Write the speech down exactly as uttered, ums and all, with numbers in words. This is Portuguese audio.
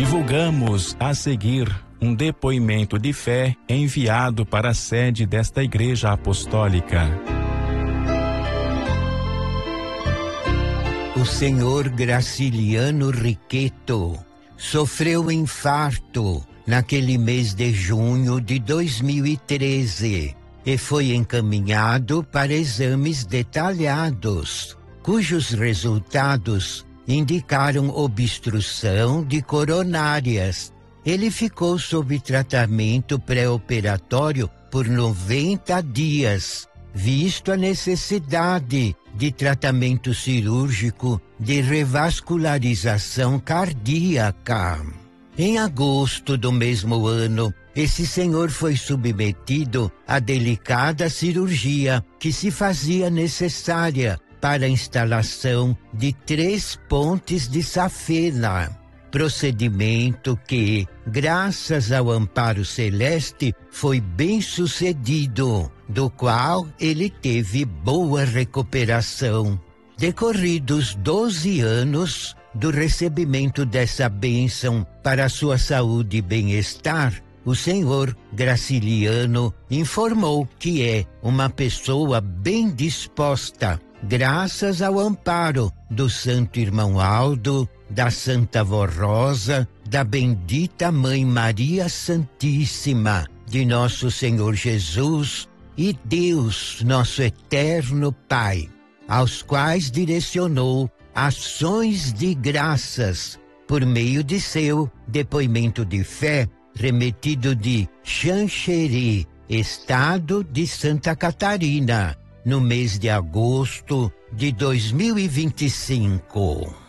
Divulgamos a seguir um depoimento de fé enviado para a sede desta Igreja Apostólica. O senhor Graciliano Riqueto sofreu infarto naquele mês de junho de dois mil e treze e foi encaminhado para exames detalhados, cujos resultados indicaram obstrução de coronárias. Ele ficou sob tratamento pré-operatório por noventa dias, visto a necessidade de tratamento cirúrgico de revascularização cardíaca. Em agosto do mesmo ano, esse senhor foi submetido a delicada cirurgia que se fazia necessária para a instalação de três pontes de safena. Procedimento que, graças ao amparo celeste, foi bem sucedido, do qual ele teve boa recuperação. Decorridos doze anos do recebimento dessa bênção para sua saúde e bem-estar, o senhor Graciliano informou que é uma pessoa bem disposta, graças ao amparo do Santo Irmão Aldo, da Santa Vó Rosa, da bendita Mãe Maria Santíssima, de nosso Senhor Jesus e Deus, nosso eterno Pai, aos quais direcionou ações de graças por meio de seu depoimento de fé remetido de Xanxerê, estado de Santa Catarina, no mês de agosto de dois mil e vinte e cinco.